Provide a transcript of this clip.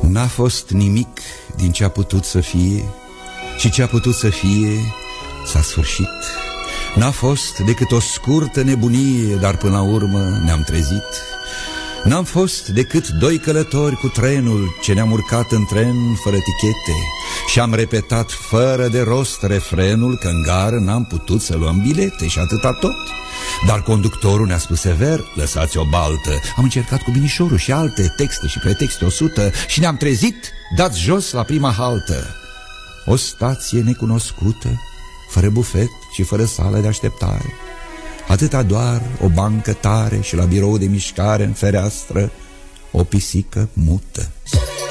N-a fost nimic din ce a putut să fie, și ce a putut să fie s-a sfârșit. N-a fost decât o scurtă nebunie, dar până la urmă ne-am trezit. N-am fost decât doi călători cu trenul, ce ne-am urcat în tren fără tichete și am repetat fără de rost refrenul că în gară n-am putut să luăm bilete și atâta tot. Dar conductorul ne-a spus sever: lăsați o baltă. Am încercat cu binișorul și alte texte și pretexte 100 și ne-am trezit dați jos la prima haltă. O stație necunoscută, fără bufet și fără sală de așteptare. Atâta doar o bancă tare și la birou de mișcare în fereastră o pisică mută.